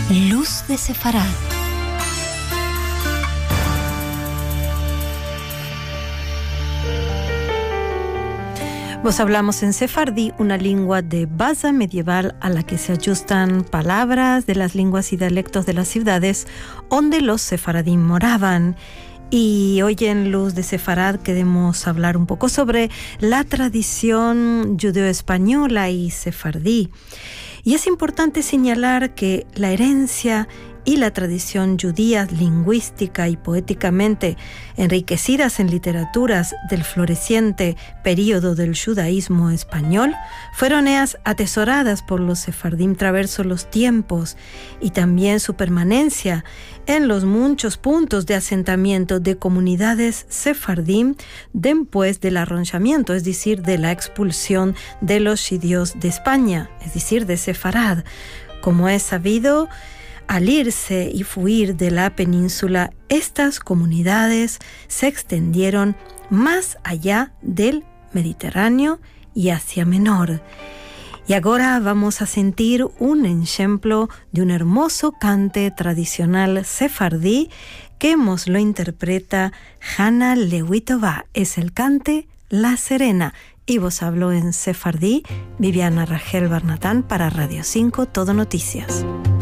Luz de Sefarad. Vos hablamos en sefardí, una lengua de base medieval a la que se ajustan palabras de las lenguas y dialectos de las ciudades donde los sefaradín moraban. Y hoy en Luz de Sefarad queremos hablar un poco sobre la tradición judeo-española y sefardí. Y es importante señalar que la herencia y la tradición judía lingüística y poéticamente enriquecidas en literaturas del floreciente período del judaísmo español fueron atesoradas por los sefardim traverso los tiempos, y también su permanencia en los muchos puntos de asentamiento de comunidades sefardim después del arronchamiento, es decir, de la expulsión de los judíos de España, es decir, de Sefarad. Como es sabido, al irse y fuir de la península, estas comunidades se extendieron más allá del Mediterráneo y Asia Menor. Y ahora vamos a sentir un ejemplo de un hermoso cante tradicional sefardí que nos lo interpreta Hannah Lewitova. Es el cante La Serena. Y vos habló en sefardí Viviana Rangel Barnatán para Radio 5 Todo Noticias.